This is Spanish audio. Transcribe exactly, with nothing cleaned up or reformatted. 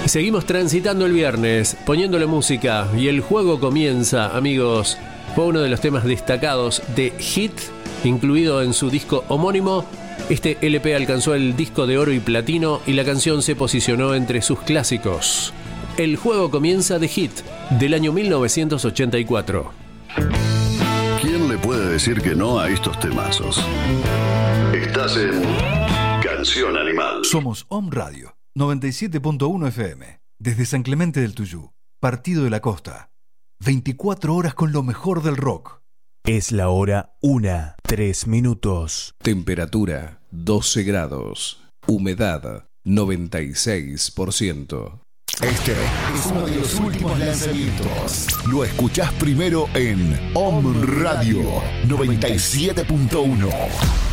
Seguimos transitando el viernes, poniéndole música y el juego comienza, amigos. Fue uno de los temas destacados de Hit, incluido en su disco homónimo. Este L P alcanzó el disco de oro y platino y la canción se posicionó entre sus clásicos. El juego comienza de Hit, del año mil novecientos ochenta y cuatro. ¿Quién le puede decir que no a estos temazos? Estás en Canción Animal. Somos Om Radio noventa y siete punto uno F M, desde San Clemente del Tuyú, Partido de la Costa. veinticuatro horas con lo mejor del rock. Es la hora una, tres minutos. Temperatura doce grados. Humedad noventa y seis por ciento. Este es uno de los últimos lanzamientos. Lo escuchás primero en Om Radio noventa y siete punto uno.